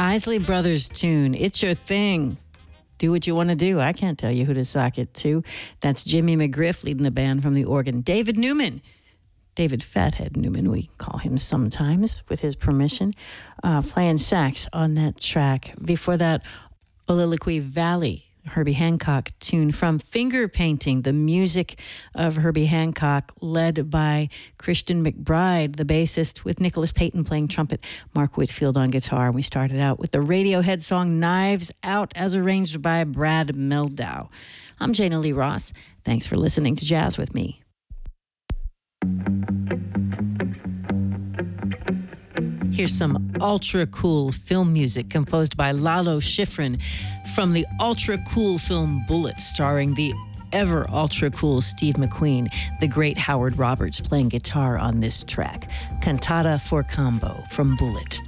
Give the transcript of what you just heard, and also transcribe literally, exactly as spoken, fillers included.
Isley Brothers tune. It's your thing. Do what you want to do. I can't tell you who to sock it to. That's Jimmy McGriff leading the band from the organ. David Newman. David Fathead Newman, we call him sometimes, with his permission, uh, playing sax on that track. Before that, Oliliquee Valley, Herbie Hancock tune from Finger Painting, the music of Herbie Hancock, led by Christian McBride, the bassist, with Nicholas Payton playing trumpet, Mark Whitfield on guitar. We started out with the Radiohead song Knives Out, as arranged by Brad Mehldau. I'm Jana Lee Ross. Thanks for listening to Jazz with Me. Here's some ultra-cool film music composed by Lalo Schifrin from the ultra-cool film Bullet, starring the ever-ultra-cool Steve McQueen, the great Howard Roberts playing guitar on this track. Cantata for Combo from Bullet.